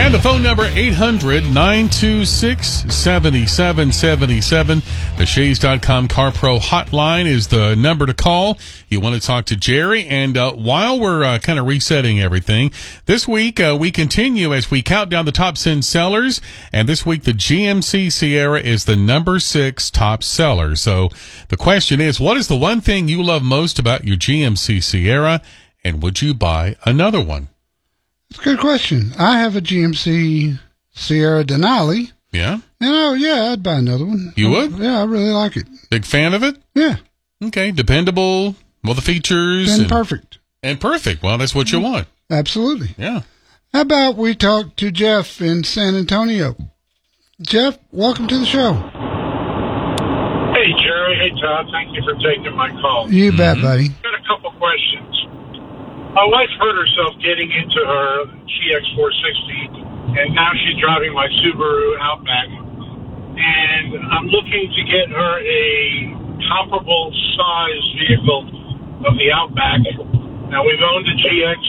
And the phone number, 800-926-7777. The Shays.com CarPro hotline is the number to call. You want to talk to Jerry. And while we're kind of resetting everything, this week we continue as we count down the top 10 sellers. And this week the GMC Sierra is the number 6 top seller. So the question is, what is the one thing you love most about your GMC Sierra? And would you buy another one? It's a good question. I have a GMC Sierra Denali. Yeah? And I'd buy another one. You would? Yeah, I really like it. Big fan of it? Yeah. Okay, dependable, well, the features. And perfect. And perfect. Well, that's what you want. Absolutely. Yeah. How about we talk to Jeff in San Antonio? Jeff, welcome to the show. Hey, Jerry. Hey, Todd. Thank you for taking my call. You bet, buddy. Got a couple questions. My wife hurt herself getting into her GX460, and now she's driving my Subaru Outback. And I'm looking to get her a comparable size vehicle of the Outback. Now, we've owned the GX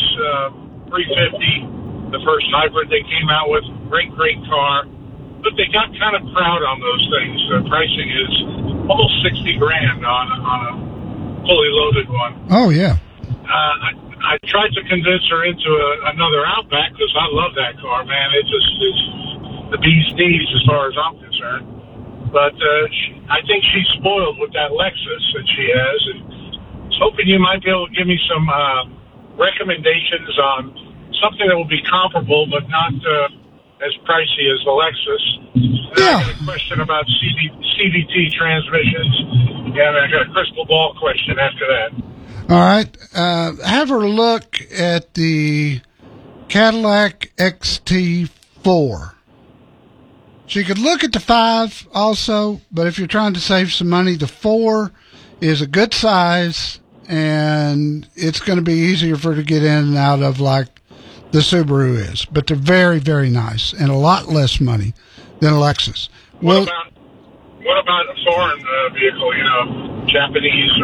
350, the first hybrid they came out with. Great car. But they got kind of proud on those things. The pricing is almost $60,000 on a fully loaded one. Oh, yeah. I tried to convince her into another Outback because I love that car, man. It just is the bee's knees as far as I'm concerned. But I think she's spoiled with that Lexus that she has. And I was hoping you might be able to give me some recommendations on something that will be comparable but not as pricey as the Lexus. Then I got a question about CVT transmissions, and I got a crystal ball question after that. All right. Have her look at the Cadillac XT4. She could look at the 5 also, but if you're trying to save some money, the 4 is a good size, and it's going to be easier for her to get in and out of like the Subaru is. But they're very, very nice and a lot less money than a Lexus. What about a foreign vehicle, Japanese